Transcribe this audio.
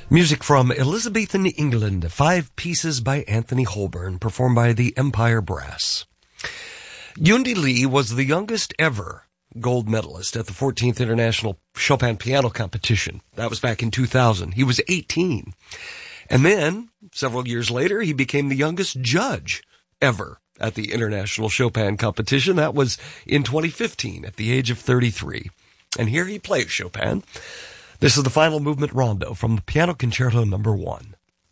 Music from Elizabethan England, 5 pieces by Anthony Holborn, performed by the Empire Brass. Yundi Lee was the youngest ever gold medalist at the 14th International Chopin Piano Competition. That was back in 2000. He was 18. And then, several years later, he became the youngest judge ever at the International Chopin Competition. That was in 2015 at the age of 33. And here he plays Chopin. This is the final movement rondo from the Piano Concerto No. 1.